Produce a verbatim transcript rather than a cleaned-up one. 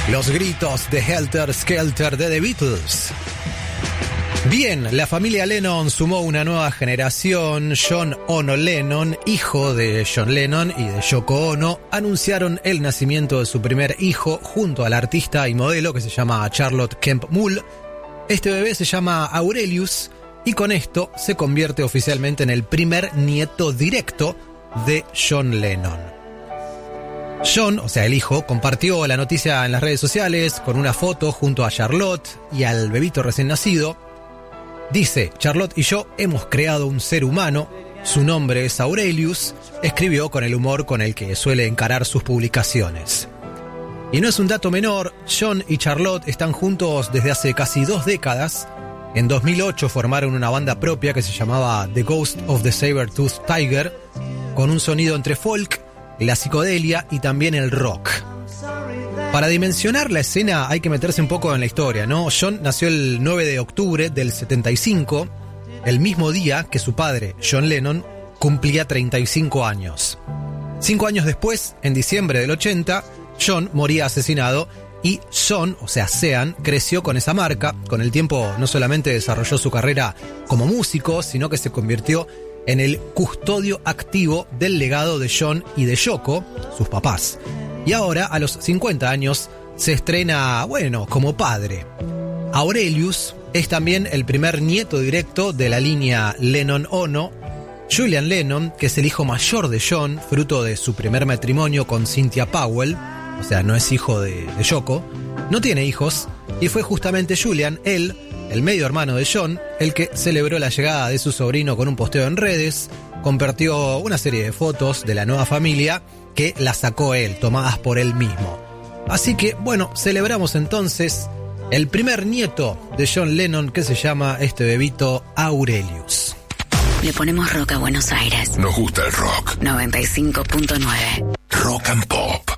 Los gritos de Helter Skelter de The Beatles. Bien, la familia Lennon sumó una nueva generación. John Ono Lennon, hijo de John Lennon y de Yoko Ono, anunciaron el nacimiento de su primer hijo junto al artista y modelo que se llama Charlotte Kemp Mull. Este bebé se llama Aurelius y con esto se convierte oficialmente en el primer nieto directo de John Lennon. John, o sea el hijo, compartió la noticia en las redes sociales con una foto junto a Charlotte y al bebito recién nacido. Dice: Charlotte y yo hemos creado un ser humano, su nombre es Aurelius, escribió con el humor con el que suele encarar sus publicaciones. Y no es un dato menor, John y Charlotte están juntos desde hace casi dos décadas. En dos mil ocho formaron una banda propia que se llamaba The Ghost of the Saber-Toothed Tiger, con un sonido entre folk, la psicodelia y también el rock. Para dimensionar la escena hay que meterse un poco en la historia, ¿no? John nació el nueve de octubre del setenta y cinco, el mismo día que su padre, John Lennon, cumplía treinta y cinco años. Cinco años después, en diciembre del ochenta, John moría asesinado y John, o sea Sean, creció con esa marca. Con el tiempo no solamente desarrolló su carrera como músico, sino que se convirtió en el custodio activo del legado de John y de Yoko, sus papás. Y ahora, a los cincuenta años, se estrena, bueno, como padre. Aurelius es también el primer nieto directo de la línea Lennon-Ono. Julian Lennon, que es el hijo mayor de John, fruto de su primer matrimonio con Cynthia Powell, o sea, no es hijo de, de Yoko, no tiene hijos, y fue justamente Julian, él, el medio hermano de John, el que celebró la llegada de su sobrino con un posteo en redes, compartió una serie de fotos de la nueva familia que la sacó él, tomadas por él mismo. Así que, bueno, celebramos entonces el primer nieto de John Lennon, que se llama este bebito Aurelius. Le ponemos rock a Buenos Aires. Nos gusta el rock. noventa y cinco punto nueve. Rock and Pop.